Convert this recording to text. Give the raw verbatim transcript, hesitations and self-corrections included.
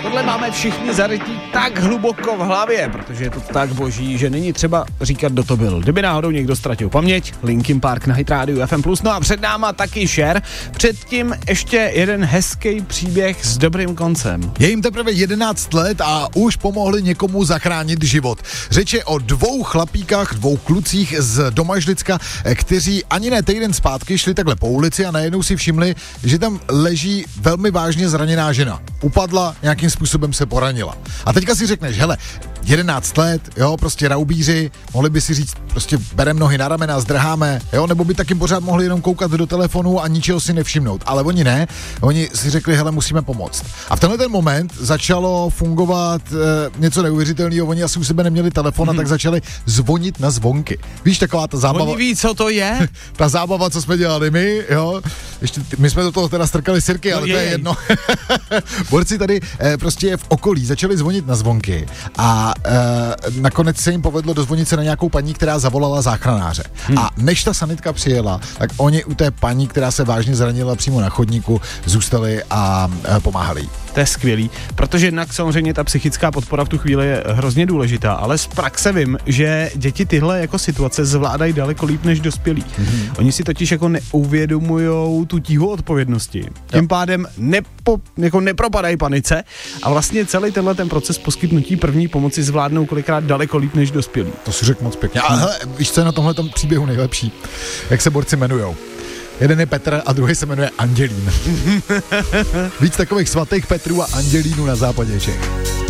Tohle máme všichni zarytý tak hluboko v hlavě, protože je to tak boží, že není třeba říkat, kdo to byl. Kdyby náhodou někdo ztratil paměť, Linkin Park na Hit Radio F M plus, no a před náma taky Cher. Předtím ještě jeden hezký příběh s dobrým koncem. Je jim teprve jedenáct let a už pomohli někomu zachránit život. Řeč je o dvou chlapíkách, dvou klucích z Domažlicka, kteří ani ne týden zpátky šli takhle po ulici a najednou si všimli, že tam leží velmi vážně zraněná žena. Upadla, nějakým způsobem se poranila. A teďka si řekneš, hele, jedenáct let, jo, prostě raubíři, mohli by si říct, prostě berem nohy na ramena, zdrháme, jo, nebo by taky pořád mohli jenom koukat do telefonu a ničeho si nevšimnout. Ale oni ne, oni si řekli, hele, musíme pomoct. A v tenhle ten moment začalo fungovat e, něco neuvěřitelného, oni asi u sebe neměli telefon a hmm. tak začali zvonit na zvonky. Víš, taková ta zábava. Oni ví, co to je? Ta zábava, co jsme dělali my, jo. Ještě, my jsme do toho teda strkali sirky, no ale jej. To je jedno. Borci tady e, prostě v okolí začali zvonit na zvonky a e, nakonec se jim povedlo dozvonit se na nějakou paní, která zavolala záchranáře. Hmm. A než ta sanitka přijela, tak oni u té paní, která se vážně zranila přímo na chodníku, zůstali a e, pomáhali jí. To je skvělý, protože jednak samozřejmě ta psychická podpora v tu chvíli je hrozně důležitá, ale z praxe vím, že děti tyhle jako situace zvládají daleko líp než dospělí. Mm-hmm. Oni si totiž jako neuvědomujou tu tíhu odpovědnosti. Tím jo. pádem nepo, jako nepropadají panice a vlastně celý tenhle ten proces poskytnutí první pomoci zvládnou kolikrát daleko líp než dospělí. To si řekl moc pěkně. A hele, víš, co je na tomhle příběhu nejlepší? Jak se borci jmenujou? Jeden je Petr a druhý se jmenuje Andělín. Víc takových svatých Petrů a Andělínů na západě Čech.